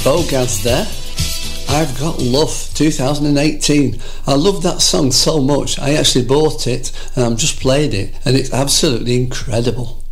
Bogarts there. I've Got Love 2018. I love that song so much I actually bought it and I've just played it and it's absolutely incredible.